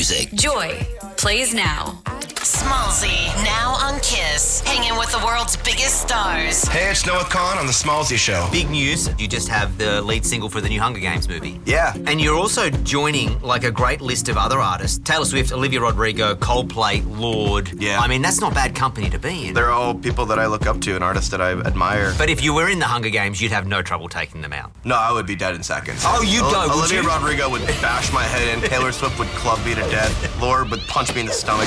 music. Joy plays now. Smallzy, now on Kiss. Hanging with the world's biggest stars. Hey, it's Noah Khan on The Smallzy Show. Big news, you just have the lead single for the new Hunger Games movie. Yeah. And you're also joining like a great list of other artists. Taylor Swift, Olivia Rodrigo, Coldplay, Lorde. Yeah. I mean, that's not bad company to be in. They're all people that I look up to and artists that I admire. But if you were in the Hunger Games, you'd have no trouble taking them out. No, I would be dead in seconds. Oh, you'd go, would Olivia you? Rodrigo would bash my head in. Taylor Swift would club me to death. Lorde would punch me in the stomach.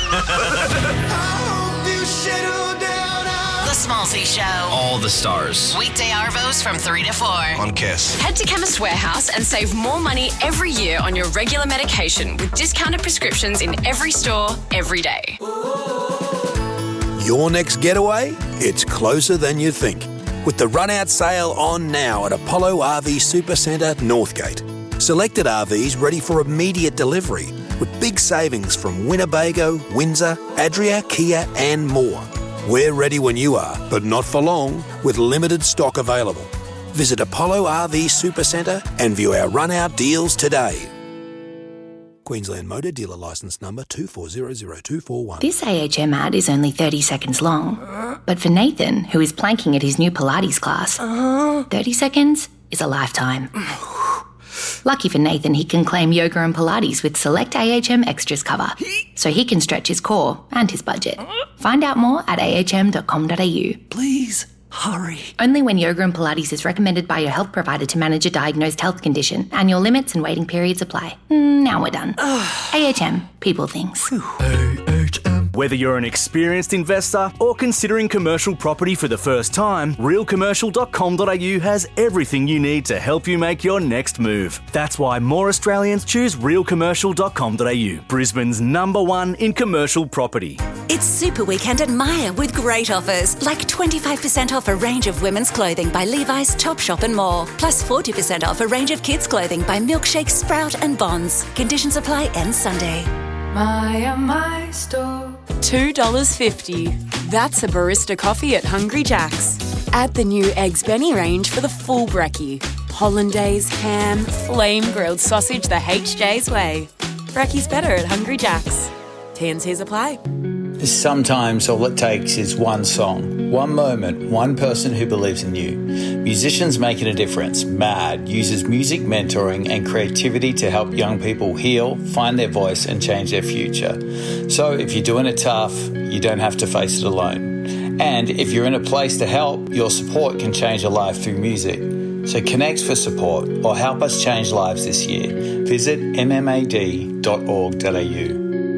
The Smallzy Show. All the stars. Weekday Arvos from 3 to 4. On Kiss. Head to Chemist Warehouse and save more money every year on your regular medication with discounted prescriptions in every store, every day. Your next getaway? It's closer than you think. With the run-out sale on now at Apollo RV Supercentre, Northgate. Selected RVs ready for immediate delivery with big savings from Winnebago, Windsor, Adria, Kia and more. We're ready when you are, but not for long, with limited stock available. Visit Apollo RV Supercentre and view our run-out deals today. Queensland Motor Dealer Licence Number 2400241. This AHM ad is only 30 seconds long. But for Nathan, who is planking at his new Pilates class, 30 seconds is a lifetime. Lucky for Nathan, he can claim yoga and Pilates with select AHM Extras cover, so he can stretch his core and his budget. Find out more at ahm.com.au. Please, hurry. Only when yoga and Pilates is recommended by your health provider to manage a diagnosed health condition. Annual limits and waiting periods apply. Now we're done. AHM, people things. Whether you're an experienced investor or considering commercial property for the first time, realcommercial.com.au has everything you need to help you make your next move. That's why more Australians choose realcommercial.com.au, Brisbane's #1 in commercial property. It's Super Weekend at Myer with great offers, like 25% off a range of women's clothing by Levi's, Topshop and more, plus 40% off a range of kids' clothing by Milkshake, Sprout and Bonds. Conditions apply end Sunday. My store. $2.50. That's a barista coffee at Hungry Jack's. Add the new Eggs Benny range for the full brekkie. Hollandaise, ham, flame-grilled sausage the HJ's way. Brekkie's better at Hungry Jack's. T&Cs apply. Sometimes all it takes is one song, one moment, one person who believes in you. Musicians Making a Difference, MAD, uses music mentoring and creativity to help young people heal, find their voice and change their future. So if you're doing it tough, you don't have to face it alone. And if you're in a place to help, your support can change a life through music. So connect for support or help us change lives this year. Visit mmad.org.au.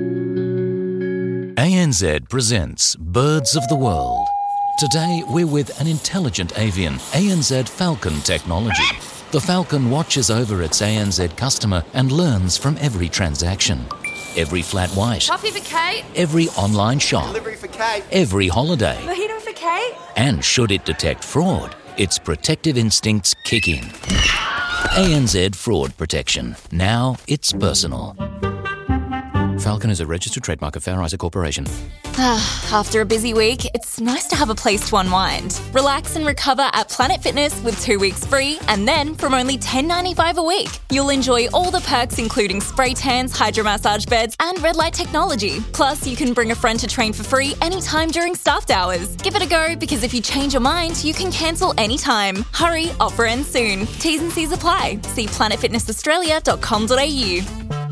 ANZ presents Birds of the World. Today we're with an intelligent avian, ANZ Falcon technology. The Falcon watches over its ANZ customer and learns from every transaction. Every flat white. Coffee for Kate. Every online shop. Delivery for Kate. Every holiday. Mojito for Kate. And should it detect fraud, its protective instincts kick in. ANZ Fraud Protection. Now it's personal. Falcon is a registered trademark of Fair Isaac Corporation. After a busy week, it's nice to have a place to unwind. Relax and recover at Planet Fitness with 2 weeks free, and then from only $10.95 a week, you'll enjoy all the perks including spray tans, hydromassage beds and red light technology. Plus, you can bring a friend to train for free anytime during staffed hours. Give it a go, because if you change your mind, you can cancel anytime. Hurry, offer ends soon. T's and C's apply. See planetfitnessaustralia.com.au.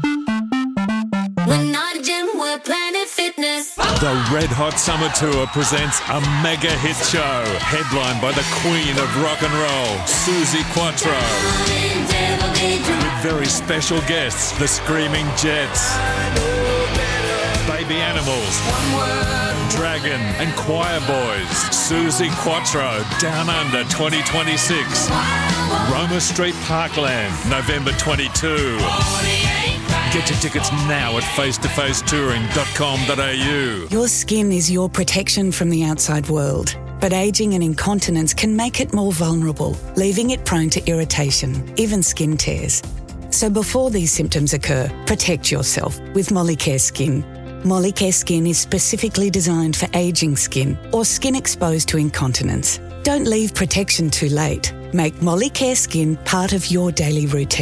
We're not a gym, we're Planet Fitness. The Red Hot Summer Tour presents a mega hit show, headlined by the queen of rock and roll, Suzi Quatro. With very special guests, the Screaming Jets, Baby Animals, Dragon and Choir Boys. Suzi Quatro, Down Under 2026. Roma Street Parkland, November 22. Get your tickets now at facetofacetouring.com.au. Your skin is your protection from the outside world, but ageing and incontinence can make it more vulnerable, leaving it prone to irritation, even skin tears. So before these symptoms occur, protect yourself with Molicare Skin. Molicare Skin is specifically designed for ageing skin or skin exposed to incontinence. Don't leave protection too late. Make Molicare Skin part of your daily routine.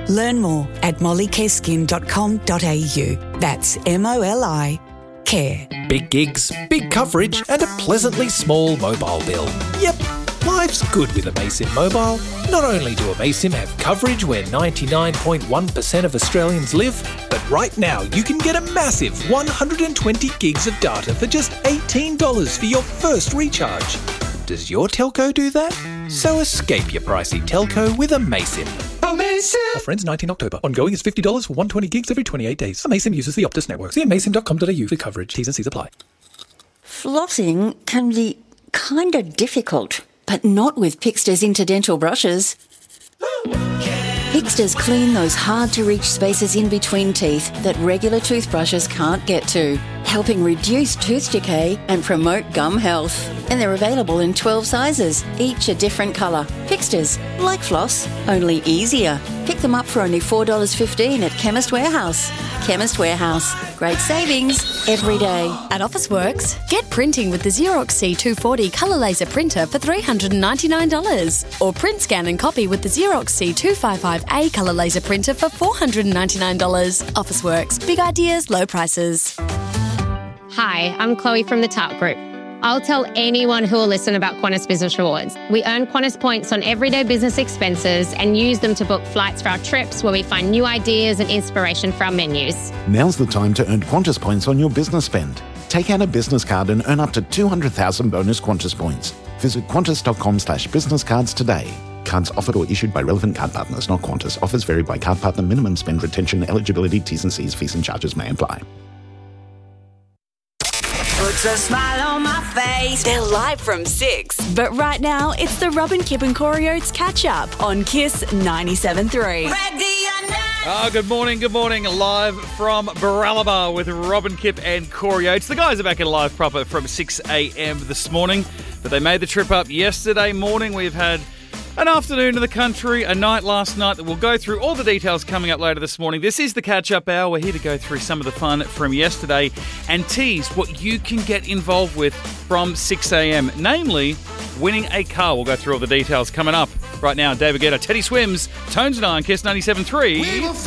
Learn more at mollycareskin.com.au. That's MOLI Care. Big gigs, big coverage, and a pleasantly small mobile bill. Yep, life's good with Amaysim Mobile. Not only do Amaysim have coverage where 99.1% of Australians live, but right now you can get a massive 120 gigs of data for just $18 for your first recharge. Does your telco do that? So escape your pricey telco with Amaysim. Amaysim! Offer ends 19 October. Ongoing is $50 for 120 gigs every 28 days. Amaysim uses the Optus network. See amaysim.com.au for coverage. T's and C's apply. Flossing can be kind of difficult, but not with Pixter's interdental brushes. Pixter's clean those hard-to-reach spaces in between teeth that regular toothbrushes can't get to, helping reduce tooth decay and promote gum health. And they're available in 12 sizes, each a different colour. Pixter's, like floss, only easier. Pick them up for only $4.15 at Chemist Warehouse. Chemist Warehouse. Great savings every day. At Officeworks, get printing with the Xerox C240 colour laser printer for $399. Or print, scan and copy with the Xerox C255A colour laser printer for $499. Officeworks. Big ideas, low prices. Hi, I'm Chloe from the TARP Group. I'll tell anyone who will listen about Qantas Business Rewards. We earn Qantas points on everyday business expenses and use them to book flights for our trips where we find new ideas and inspiration for our menus. Now's the time to earn Qantas points on your business spend. Take out a business card and earn up to 200,000 bonus Qantas points. Visit qantas.com/business cards today. Cards offered or issued by relevant card partners, not Qantas. Offers vary by card partner. Minimum spend, retention, eligibility, T's and C's, fees and charges may apply. Puts a smile on my face. They're live from 6. But right now, it's the Robin Kipp and Corey Oates catch-up on KISS 97.3. Good morning. Live from Baralaba with Robin Kipp and Corey Oates. The guys are back in live proper from 6 a.m. this morning, but they made the trip up yesterday morning. We've had an afternoon in the country, a night last night that we'll go through all the details coming up later this morning. This is the catch-up hour. We're here to go through some of the fun from yesterday and tease what you can get involved with from 6 a.m, namely winning a car. We'll go through all the details coming up right now. David Guetta, Teddy Swims, Tones and I on KISS 97.3.